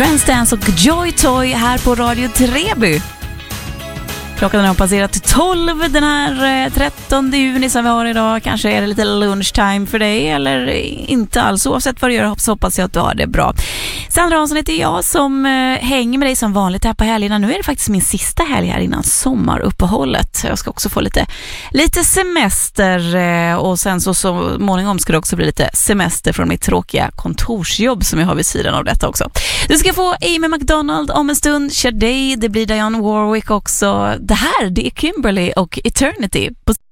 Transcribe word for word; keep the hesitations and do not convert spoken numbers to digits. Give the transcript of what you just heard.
Transdance och Joy Toy här på Radio Treby. Klockan har passerat tolv den här trettonde juni som vi har idag. Kanske är det lite lunchtime för dig eller inte alls. Oavsett vad du gör så hoppas jag att du har det bra. Sandra Hansson heter jag som eh, hänger med dig som vanligt här på helgerna. Nu är det faktiskt min sista helg här innan sommaruppehållet. Jag ska också få lite, lite semester eh, och sen så, så måningom ska det också bli lite semester från mitt tråkiga kontorsjobb som jag har vid sidan av detta också. Du ska få Amy McDonald om en stund. Sade, det blir Diane Warwick också. Det här, det är Kimberly och Eternity på